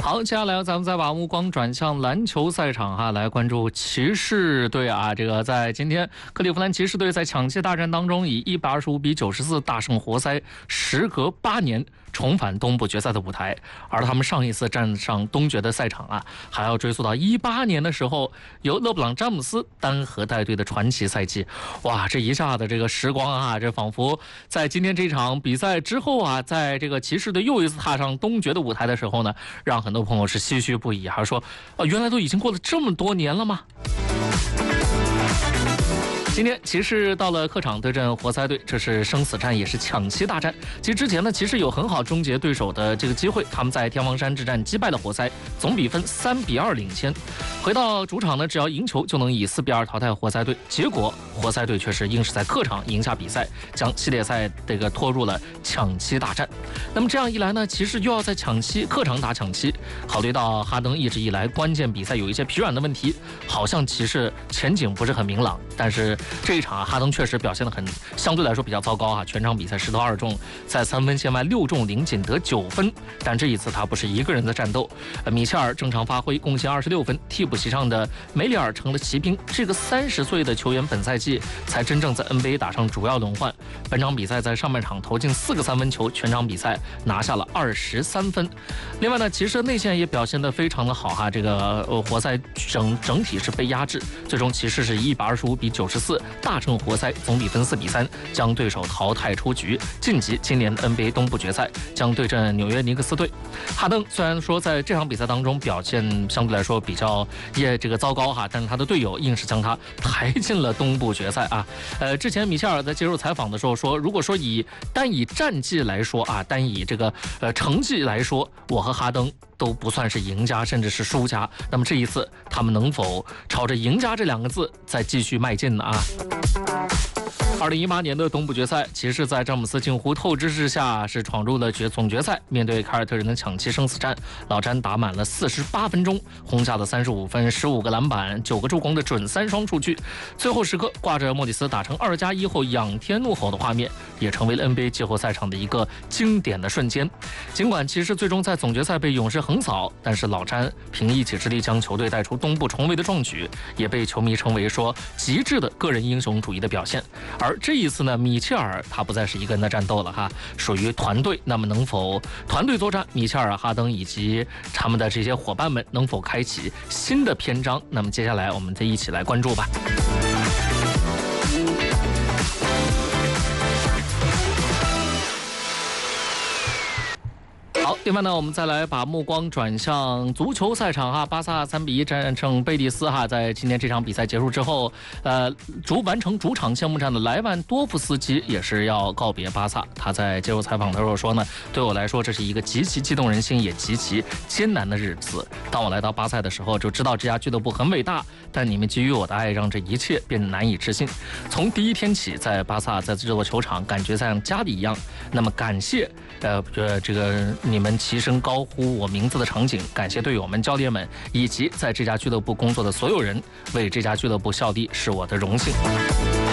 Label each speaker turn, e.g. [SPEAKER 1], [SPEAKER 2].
[SPEAKER 1] 好，接下来咱们再把目光转向篮球赛场哈，来关注骑士队啊。这个在今天，克利夫兰骑士队在抢七大战当中以125比94大胜活塞，时隔8年重返东部决赛的舞台。而他们上一次站上东决的赛场啊，还要追溯到18年的时候，由勒布朗·詹姆斯单核带队的传奇赛季。哇，这一下子这个时光啊，这仿佛在今天这场比赛之后啊，在这个骑士队又一次踏上东决的舞台的时候呢，让很多朋友是唏嘘不已，还说原来都已经过了这么多年了吗？今天骑士到了客场对阵活塞队，这是生死战，也是抢七大战。其实之前呢，骑士有很好终结对手的这个机会，他们在天王山之战击败了活塞，总比分3比2领先。回到主场呢，只要赢球就能以4比2淘汰活塞队。结果活塞队却是硬是在客场赢下比赛，将系列赛这个拖入了抢七大战。那么这样一来呢，骑士又要在客场打抢七。考虑到哈登一直以来关键比赛有一些疲软的问题，好像骑士前景不是很明朗。但是这一场哈登确实表现得相对来说比较糟糕啊，全场比赛10投2中，在3分线外6中0仅得9分。但这一次他不是一个人的战斗，米切尔正常发挥，贡献26分，替补席上的梅里尔成了骑兵。这个30岁的球员本赛季才真正在 NBA 打上主要轮换。本场比赛在上半场投进4个3分球，全场比赛拿下了23分。另外呢，骑士内线也表现得非常的好哈，这个活塞整体是被压制，最终骑士是125比94大胜活塞，总比分4比3，将对手淘汰出局，晋级今年的 NBA 东部决赛，将对阵纽约尼克斯队。哈登虽然说在这场比赛当中表现相对来说比较这个糟糕哈，但是他的队友硬是将他抬进了东部决赛啊。之前米切尔在接受采访的时候说，如果说单以战绩来说啊，单以这个成绩来说，我和哈登都不算是赢家，甚至是输家。那么这一次他们能否朝着赢家这2个字再继续迈进呢啊？2018年的东部决赛，骑士在詹姆斯近乎透支之下是闯入了总决赛，面对凯尔特人的抢七生死战，老詹打满了48分钟，轰下了35分、15个篮板、9个助攻的准3双数据。最后时刻挂着莫里斯打成2+1后仰天怒吼的画面，也成为了 NBA 季后赛场的一个经典的瞬间。尽管骑士最终在总决赛被勇士横扫，但是老詹凭一己之力将球队带出东部重围的壮举，也被球迷称为说极致的个人英雄主义的表现。而这一次呢，米切尔他不再是一个人的战斗了哈，属于团队。那么能否团队作战，米切尔、哈登以及他们的这些伙伴们能否开启新的篇章？那么接下来我们再一起来关注吧。好，另外呢，我们再来把目光转向足球赛场哈，巴萨3比1战胜贝蒂斯哈，在今天这场比赛结束之后，完成主场谢幕战的莱万多夫斯基也是要告别巴萨。他在接受采访的时候说呢，对我来说这是一个极其激动人心也极其艰难的日子。当我来到巴萨的时候，就知道这家俱乐部很伟大，但你们给予我的爱让这一切变得难以置信。从第一天起，在巴萨在这座球场感觉像家里一样。那么感谢这个你们齐声高呼我名字的场景，感谢队友们、教练们以及在这家俱乐部工作的所有人，为这家俱乐部效力是我的荣幸。